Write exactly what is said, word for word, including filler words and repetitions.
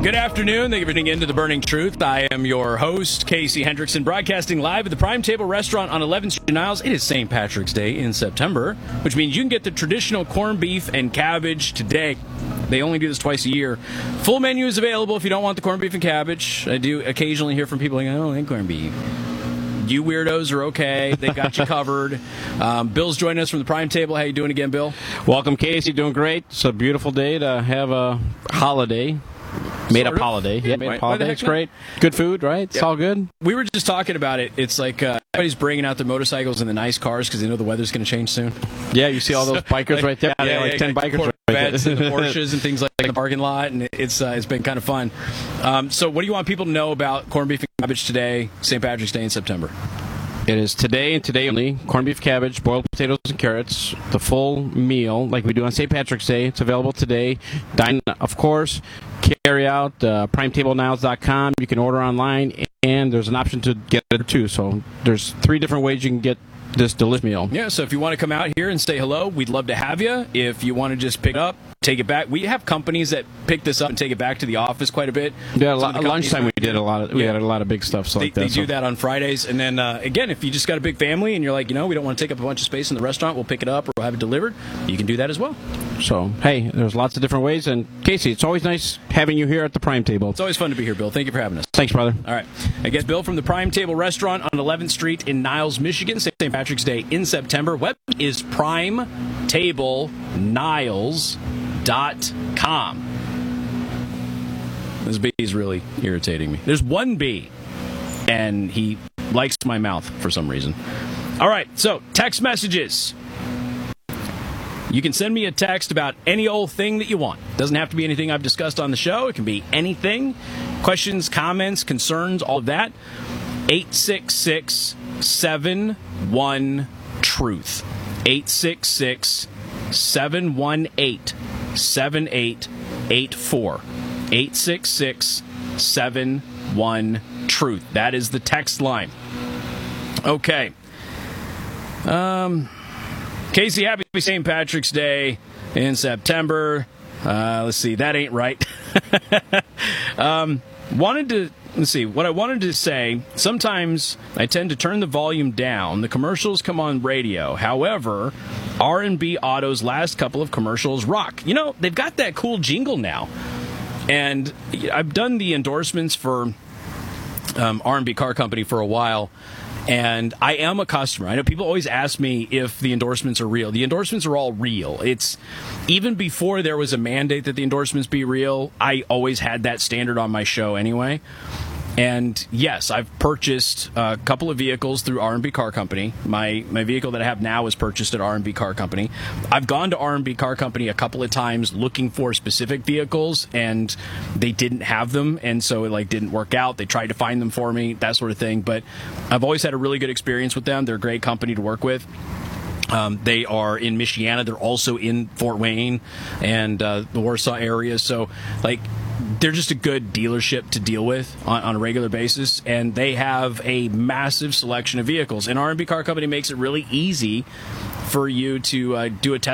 Good afternoon. Thank you for tuning in to The Burning Truth. I am your host, Casey Hendrickson, broadcasting live at the Prime Table Restaurant on eleventh Street in Niles. It is Saint Patrick's Day in September, which means you can get the traditional corned beef and cabbage today. They only do this twice a year. Full menu is available if you don't want the corned beef and cabbage. I do occasionally hear from people like, I don't like corned beef. You weirdos are okay. They've got you covered. Um, Bill's joining us from the Prime Table. How you doing again, Bill? Welcome, Casey. Doing great. It's a beautiful day to have a holiday. Made Sort up of. holiday. Yeah, made Why- up why the holiday. heck It's not? great. Good food, right? It's Yep. all good. We were just talking about it. It's like uh, everybody's bringing out their motorcycles and the nice cars because they know the weather's going to change soon. Yeah, you see all those bikers right there. Yeah, Yeah, yeah, like yeah, ten yeah, bikers right Corvettes there. and the Porsches and things like that in the parking lot, and it's uh, it's been kind of fun. Um, so, what do you want people to know about corned beef and cabbage today, Saint Patrick's Day in September? It is today and today only. Corned beef, cabbage, boiled potatoes, and carrots. The full meal, like we do on Saint Patrick's Day. It's available today. Dine, of course. Carry out, uh, prime table niles dot com. You can order online, and there's an option to get it too. So there's three different ways you can get this delicious meal. Yeah, so if you want to come out here and say hello, we'd love to have you. If you want to just pick it up, take it back. We have companies that pick this up and take it back to the office quite a bit. Yeah, Some a of lot, the companies- lunchtime we did a lot of we Yeah. had a lot of big stuff so They, like that. they so. do that on Fridays. And then, uh, again, if you just got a big family and you're like, you know, we don't want to take up a bunch of space in the restaurant, we'll pick it up or we'll have it delivered, you can do that as well. So, hey, there's lots of different ways. And, Casey, it's always nice having you here at the Prime Table. It's always fun to be here, Bill. Thank you for having us. Thanks, brother. All right. I guess Bill from the Prime Table Restaurant on eleventh Street in Niles, Michigan. Saint Patrick's Day in September. Web is prime table niles dot com. This B is really irritating me. There's one B, and he likes my mouth for some reason. All right, so text messages. You can send me a text about any old thing that you want. Doesn't have to be anything I've discussed on the show. It can be anything. Questions, comments, concerns, all of that. eight six six, seven one, truth. eight six six, seven one eight, seven eight eight four. eight six six, seven one, truth. That is the text line. Okay. Um... Casey, happy Saint Patrick's Day in September. Uh, let's see, that ain't right. um, wanted to, let's see, what I wanted to say, sometimes I tend to turn the volume down. The commercials come on radio. However, R and B Auto's last couple of commercials rock. You know, they've got that cool jingle now. And I've done the endorsements for um, R and B Car Company for a while. And I am a customer. I know people always ask me if the endorsements are real. The endorsements are all real. It's even before there was a mandate that the endorsements be real, I always had that standard on my show anyway. And yes, I've purchased a couple of vehicles through R and B Car Company. My my vehicle that I have now was purchased at R and B Car Company. I've gone to R and B Car Company a couple of times looking for specific vehicles, and they didn't have them, and so it like didn't work out. They tried to find them for me, that sort of thing. But I've always had a really good experience with them. They're a great company to work with. Um, they are in Michiana. They're also in Fort Wayne and uh, the Warsaw area. So, like, they're just a good dealership to deal with on, on a regular basis, and they have a massive selection of vehicles. And R and B Car Company makes it really easy for you to uh, do a test